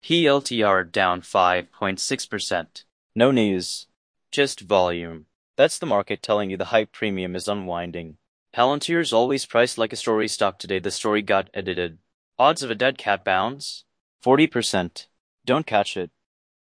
HELTR down 5.6%. No news. Just volume. That's the market telling you the hype premium is unwinding. Palantir's always priced like a story stock. Today the story got edited. Odds of a dead cat bounce? 40%. Don't catch it.